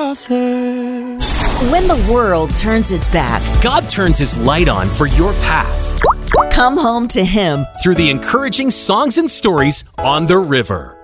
author. When the world turns its back, God turns His light on for your path. Come home to Him Through the encouraging songs and stories on the river.